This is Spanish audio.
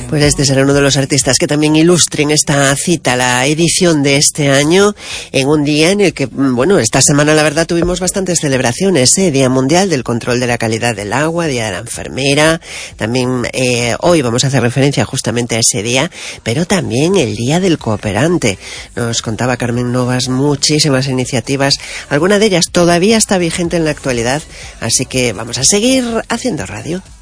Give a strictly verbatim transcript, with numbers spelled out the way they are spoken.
Pues este será uno de los artistas que también ilustren esta cita, la edición de este año, en un día en el que, bueno, esta semana la verdad tuvimos bastantes celebraciones, ¿eh? Día Mundial del Control de la Calidad del Agua, Día de la Enfermera, también eh, hoy vamos a hacer referencia justamente a ese día, pero también el Día del Cooperante. Nos contaba Carmen Novas muchísimas iniciativas, alguna de ellas todavía está vigente en la actualidad, así que vamos a seguir haciendo radio.